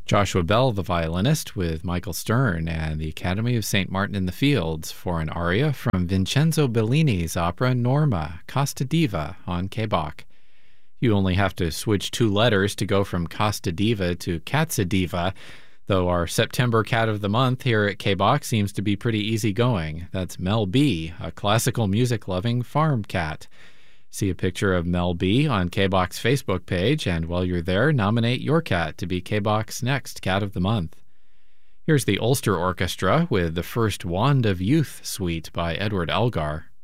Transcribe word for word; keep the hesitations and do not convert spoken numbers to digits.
Joshua Bell, the violinist, with Michael Stern and the Academy of Saint Martin in the Fields for an aria from Vincenzo Bellini's opera Norma, Casta Diva on K B O C. You only have to switch two letters to go from Casta Diva to Katza Diva, though our September Cat of the Month here at K B O C seems to be pretty easygoing. That's Mel B, a classical music-loving farm cat. See a picture of Mel B on K B O C's Facebook page, and while you're there, nominate your cat to be K B O C's next Cat of the Month. Here's the Ulster Orchestra with the first Wand of Youth Suite by Edward Elgar.